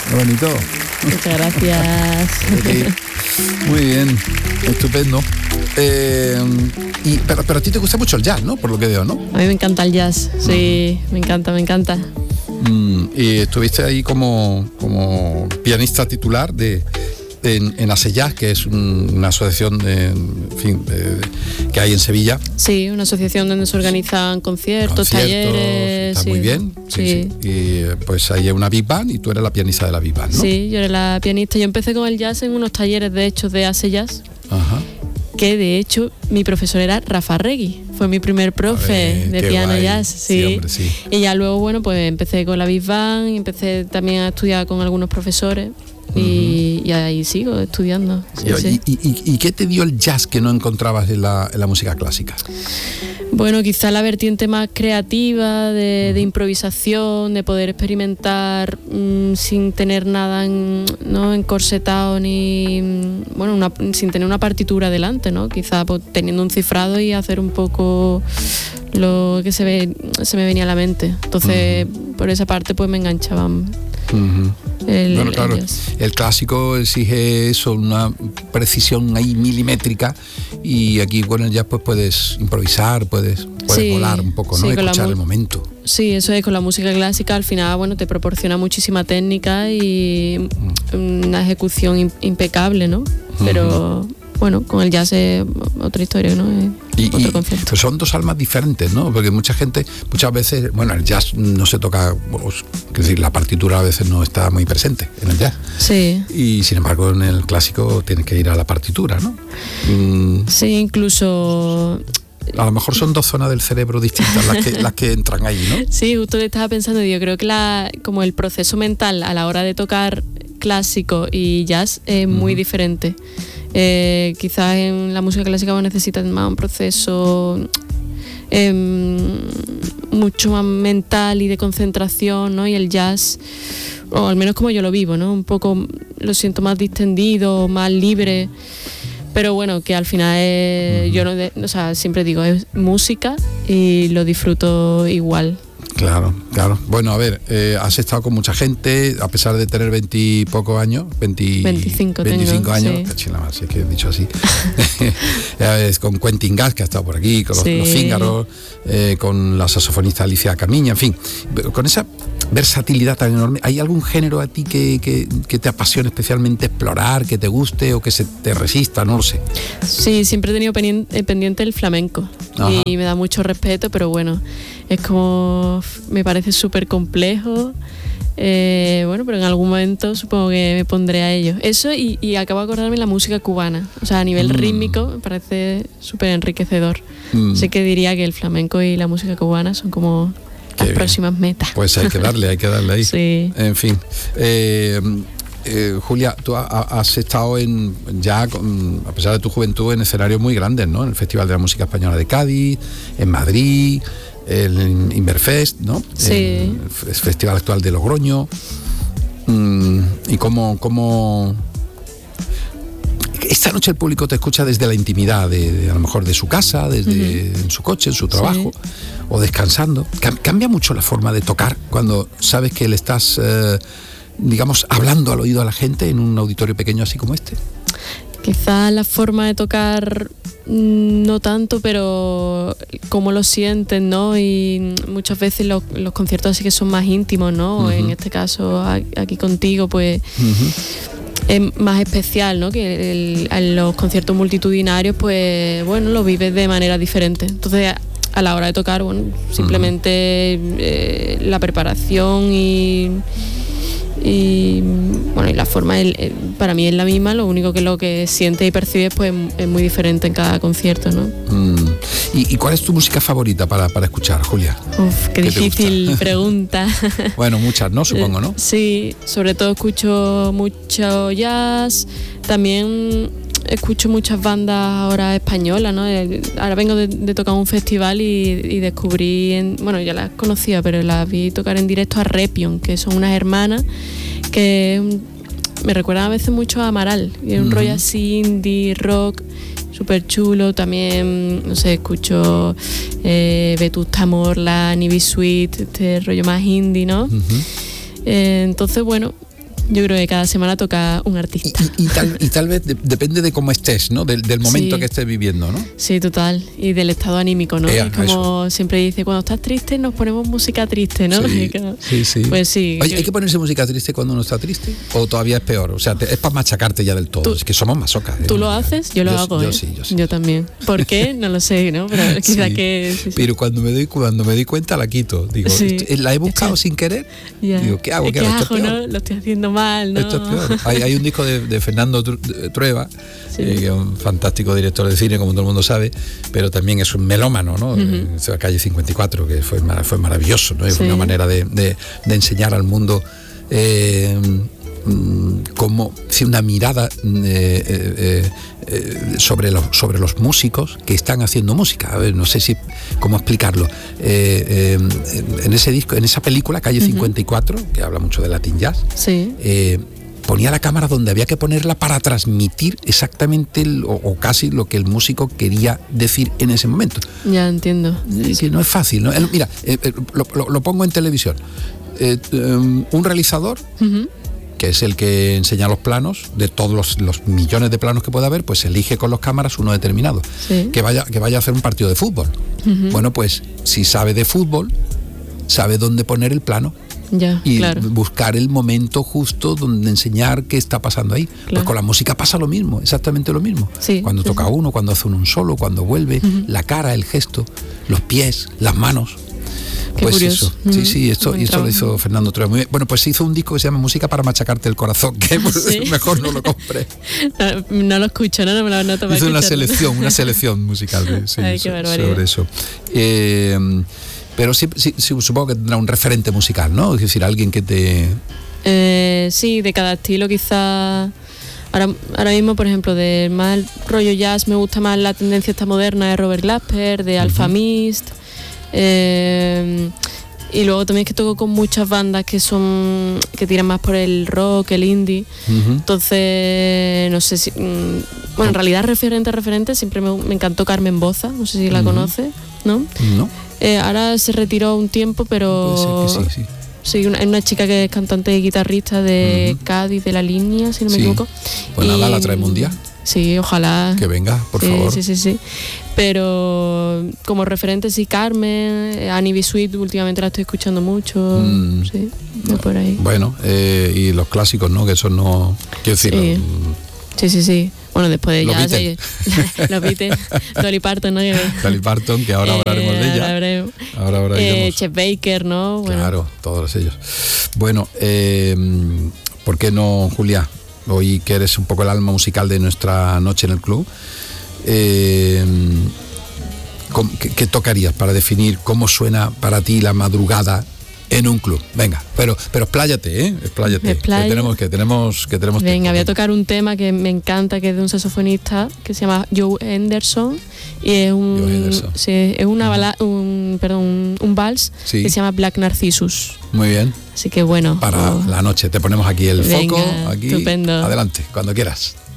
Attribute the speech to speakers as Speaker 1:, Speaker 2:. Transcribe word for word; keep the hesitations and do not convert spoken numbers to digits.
Speaker 1: Qué bonito.
Speaker 2: Muchas gracias.
Speaker 1: Muy bien, estupendo. Eh, y, pero, pero a ti te gusta mucho el jazz, ¿no? Por lo que veo, ¿no?
Speaker 2: A mí me encanta el jazz, sí, uh-huh. me encanta, me encanta.
Speaker 1: Mm, y estuviste ahí como, como pianista titular de... En, en ASEJazz, que es un, una asociación de, en fin, de, que hay en Sevilla.
Speaker 2: Sí, una asociación donde se organizan conciertos, conciertos talleres.
Speaker 1: Está
Speaker 2: sí.
Speaker 1: muy bien. Sí, sí. sí. Y pues ahí hay una big band y tú eres la pianista de la big band, ¿no?
Speaker 2: Sí, yo era la pianista. Yo empecé con el jazz en unos talleres, de hecho, de ASEJazz. Ajá. Que de hecho mi profesor era Rafa Regui, fue mi primer profe ver, de piano guay. Jazz, sí.
Speaker 1: Sí, hombre, sí.
Speaker 2: Y ya luego, bueno, pues empecé con la big band y empecé también a estudiar con algunos profesores. Y, uh-huh. y ahí sigo estudiando. Sí,
Speaker 1: y,
Speaker 2: sí.
Speaker 1: Y, y, ¿Y qué te dio el jazz que no encontrabas en la, en la música clásica?
Speaker 2: Bueno, quizá la vertiente más creativa, de, uh-huh. de improvisación, de poder experimentar mmm, sin tener nada en, ¿no? encorsetado, ni bueno, una, sin tener una partitura delante, ¿no? Quizá pues, teniendo un cifrado y hacer un poco lo que se, ve, se me venía a la mente. Entonces, uh-huh. por esa parte, pues me enganchaban. Uh-huh. El,
Speaker 1: bueno, claro,
Speaker 2: el,
Speaker 1: el clásico exige eso, una precisión ahí milimétrica, y aquí con el jazz pues puedes improvisar, puedes, puedes sí, volar un poco, ¿no? Sí, escuchar mu- el momento.
Speaker 2: Sí, eso es, con la música clásica al final, bueno, te proporciona muchísima técnica y mm. una ejecución impecable, ¿no? Pero... Uh-huh. Bueno, con el jazz es otra historia, ¿no? Es
Speaker 1: y,
Speaker 2: otro
Speaker 1: y
Speaker 2: concepto.
Speaker 1: Pues son dos almas diferentes, ¿no? Porque mucha gente, muchas veces, bueno, el jazz no se toca, es decir, la partitura a veces no está muy presente en el jazz.
Speaker 2: Sí.
Speaker 1: Y sin embargo en el clásico tienes que ir a la partitura, ¿no?
Speaker 2: Mm. Sí, incluso...
Speaker 1: A lo mejor son dos zonas del cerebro distintas las que, las que entran ahí, ¿no?
Speaker 2: Sí, justo le estaba pensando, yo creo que la, como el proceso mental a la hora de tocar clásico y jazz es muy uh-huh. diferente. Eh, quizás en la música clásica necesitas más un proceso eh, mucho más mental y de concentración, ¿no? Y el jazz, o al menos como yo lo vivo, ¿no? Un poco lo siento más distendido, más libre. Pero bueno, que al final es, yo no, de, o sea, siempre digo, es música y lo disfruto igual.
Speaker 1: Claro, claro. Bueno, a ver, eh, has estado con mucha gente, a pesar de tener veintipocos años, veinte,
Speaker 2: veinticinco,
Speaker 1: veinticinco
Speaker 2: tengo,
Speaker 1: años,
Speaker 2: sí.
Speaker 1: Más, si es que he dicho así. Es con Quentin Gas, que ha estado por aquí, con los,
Speaker 2: sí.
Speaker 1: los Fígaros, eh, con la saxofonista Alicia Camiña, en fin, con esa versatilidad tan enorme. ¿Hay algún género a ti que, que, que te apasione especialmente explorar, que te guste o que se te resista? No lo sé.
Speaker 2: Sí, siempre he tenido pendiente, pendiente el flamenco. Ajá. Y me da mucho respeto, pero bueno, es como, me parece súper complejo. Eh, bueno, pero en algún momento supongo que me pondré a ello. Eso y, y acabo de acordarme de la música cubana. O sea, a nivel mm. rítmico me parece súper enriquecedor. Mm. Sé que diría que el flamenco y la música cubana son como Qué las bien. próximas metas.
Speaker 1: Pues hay que darle, hay que darle ahí.
Speaker 2: Sí.
Speaker 1: En fin. Eh, eh, Julia, tú ha, has estado en ya, con, a pesar de tu juventud, en escenarios muy grandes, ¿no? En el Festival de la Música Española de Cádiz, en Madrid, el Inverfest, ¿no?
Speaker 2: Sí.
Speaker 1: El Festival Actual de Logroño. Mm, y cómo, cómo... Esta noche el público te escucha desde la intimidad, de, de a lo mejor de su casa, desde uh-huh. en su coche, en su trabajo, sí. o descansando. ¿Cambia mucho la forma de tocar cuando sabes que le estás, eh, digamos, hablando al oído a la gente en un auditorio pequeño así como este?
Speaker 2: Quizá la forma de tocar no tanto, pero cómo lo sienten, ¿no? Y muchas veces los, los conciertos así que son más íntimos, ¿no? Uh-huh. En este caso, aquí contigo, pues... Uh-huh. Es más especial, ¿no? Que el, en los conciertos multitudinarios, pues bueno, lo vives de manera diferente. Entonces, a, a la hora de tocar, bueno, simplemente eh, la preparación y, y bueno, y la forma el, el, para mí es la misma. Lo único que lo que sientes y percibes, pues es muy diferente en cada concierto, ¿no?
Speaker 1: Mm. ¿Y, ¿Y cuál es tu música favorita para, para escuchar, Julia?
Speaker 2: Uf, qué, ¿Qué difícil pregunta.
Speaker 1: Bueno, muchas, ¿no? Supongo, ¿no?
Speaker 2: Sí, sobre todo escucho mucho jazz, también escucho muchas bandas ahora españolas, ¿no? Ahora vengo de, de tocar un festival y, y descubrí, en, bueno, ya las conocía, pero las vi tocar en directo a Repion, que son unas hermanas que me recuerdan a veces mucho a Amaral, y es un uh-huh. rollo así indie, rock, súper chulo. También, no sé, escucho eh, Vetusta Morla, Nibi Sweet, este rollo más indie, ¿no? Uh-huh. Eh, entonces, bueno, Yo creo que cada semana toca un artista.
Speaker 1: Y, y, y, tal, y tal vez de, depende de cómo estés, ¿no? Del, del momento sí. que estés viviendo, ¿no?
Speaker 2: Sí, total. Y del estado anímico, ¿no?
Speaker 1: Eh,
Speaker 2: y como eso. Siempre dice, cuando estás triste nos ponemos música triste, ¿no?
Speaker 1: Sí, sí, sí.
Speaker 2: Pues sí.
Speaker 1: Oye, ¿hay que ponerse música triste cuando uno está triste? ¿O todavía es peor? O sea, te, es para machacarte ya del todo.
Speaker 2: ¿Tú,
Speaker 1: es que somos masocas. ¿eh?
Speaker 2: ¿Tú lo haces? Yo lo
Speaker 1: yo,
Speaker 2: hago,
Speaker 1: yo
Speaker 2: ¿eh?
Speaker 1: Sí, yo sí.
Speaker 2: Yo también. ¿Por qué? No lo sé, ¿no? Pero quizá
Speaker 1: sí.
Speaker 2: que... Sí, sí.
Speaker 1: Pero cuando me doy cuando me doy cuenta la quito. Digo,
Speaker 2: sí.
Speaker 1: esto, la he buscado sin querer.
Speaker 2: Yeah.
Speaker 1: Digo, ¿qué hago? ¿Qué,
Speaker 2: ¿Qué
Speaker 1: hago?
Speaker 2: hago,
Speaker 1: Esto es peor.
Speaker 2: ¿no? Lo estoy haciendo mal, ¿no?
Speaker 1: Esto es peor. Hay, hay un disco de, de Fernando Trueba, sí. eh, que es un fantástico director de cine, como todo el mundo sabe, pero también es un melómano, ¿no? Uh-huh. En Calle cincuenta y cuatro, que fue, fue maravilloso, ¿no? Es sí. una manera de, de, de enseñar al mundo eh, como si una mirada eh, eh, eh, sobre, los, sobre los músicos que están haciendo música. A ver, no sé si cómo explicarlo. Eh, eh, en ese disco, en esa película, Calle uh-huh. cincuenta y cuatro, que habla mucho de Latin Jazz,
Speaker 2: sí.
Speaker 1: eh, ponía la cámara donde había que ponerla para transmitir exactamente el, o, o casi lo que el músico quería decir en ese momento.
Speaker 2: Ya entiendo.
Speaker 1: Eh, que no es fácil, ¿no? Mira, eh, lo, lo, lo pongo en televisión. Eh, um, un realizador, uh-huh. que es el que enseña los planos, de todos los, los millones de planos que puede haber, pues elige con los cámaras uno determinado.
Speaker 2: Sí.
Speaker 1: Que vaya, que vaya a hacer un partido de fútbol. Uh-huh. Bueno, pues si sabe de fútbol, sabe dónde poner el plano.
Speaker 2: Ya,
Speaker 1: y
Speaker 2: claro.
Speaker 1: buscar el momento justo donde enseñar qué está pasando ahí. Claro. Pues con la música pasa lo mismo, exactamente lo mismo.
Speaker 2: Sí,
Speaker 1: cuando
Speaker 2: sí,
Speaker 1: toca
Speaker 2: sí.
Speaker 1: uno, cuando hace uno un solo, cuando vuelve, uh-huh. la cara, el gesto, los pies, las manos.
Speaker 2: Qué
Speaker 1: pues
Speaker 2: curioso.
Speaker 1: eso, sí, sí, esto, y esto
Speaker 2: trabajo.
Speaker 1: lo hizo Fernando Trueba muy bien. Bueno, pues hizo un disco que se llama Música para machacarte el corazón, que ¿sí? mejor no lo compré.
Speaker 2: No, no lo escucho, no, no me lo anoto para
Speaker 1: hizo una
Speaker 2: escucharlo.
Speaker 1: selección, una selección musical de, sí,
Speaker 2: Ay, qué barbaridad.
Speaker 1: sobre eso. Eh, Pero sí, sí, sí, supongo que tendrá un referente musical, ¿no? Es decir, alguien que te...
Speaker 2: Eh, sí, de cada estilo quizás. Ahora, ahora mismo, por ejemplo, de más rollo jazz me gusta más la tendencia esta moderna de Robert Glasper, de Alfa uh-huh. Mist. Eh, y luego también es que toco con muchas bandas que son que tiran más por el rock, el indie. Uh-huh. Entonces, no sé si... Bueno, en realidad referente, referente, siempre me, me encantó Carmen Boza, no sé si la uh-huh. conoces, ¿no?
Speaker 1: No.
Speaker 2: Eh, ahora se retiró un tiempo, pero...
Speaker 1: Puede ser que sí, sí.
Speaker 2: Sí, una, una chica que es cantante y guitarrista de uh-huh. Cádiz, de La Línea, si no me
Speaker 1: sí.
Speaker 2: equivoco.
Speaker 1: Pues
Speaker 2: y,
Speaker 1: nada, la traemos un día.
Speaker 2: Sí, ojalá.
Speaker 1: Que venga, por
Speaker 2: sí,
Speaker 1: favor.
Speaker 2: Sí, sí, sí. Pero como referente sí, Carmen, Annie B. Sweet, últimamente la estoy escuchando mucho. Mm. Sí, no, por ahí.
Speaker 1: Bueno, eh, y los clásicos, ¿no? Que eso no... Quiero decir...
Speaker 2: Sí,
Speaker 1: no,
Speaker 2: sí, sí, sí. Bueno, después de
Speaker 1: los
Speaker 2: ya...
Speaker 1: Beatles.
Speaker 2: Los Beatles. Dolly Parton, ¿no?
Speaker 1: Dolly Parton, que ahora hablaremos eh, de ella.
Speaker 2: Ahora,
Speaker 1: ahora, ahora
Speaker 2: eh, Chet Baker, ¿no?
Speaker 1: Bueno. Claro, todos ellos. Bueno, eh, ¿por qué no, Julia? Hoy que eres un poco el alma musical de nuestra noche en el club, eh, ¿qué, ¿qué tocarías para definir cómo suena para ti la madrugada en un club? Venga, pero pero expláyate, ¿eh? Expláyate. Que tenemos que tenemos que tenemos
Speaker 2: Venga,
Speaker 1: tiempo.
Speaker 2: voy a tocar un tema que me encanta, que es de un saxofonista que se llama Joe Henderson y es un sí, es una uh-huh. bala, un perdón, un, un vals sí. que se llama Black Narcissus.
Speaker 1: Muy bien.
Speaker 2: Así que bueno,
Speaker 1: para oh. la noche te ponemos aquí el
Speaker 2: Venga,
Speaker 1: foco, aquí.
Speaker 2: Estupendo.
Speaker 1: Adelante, cuando quieras.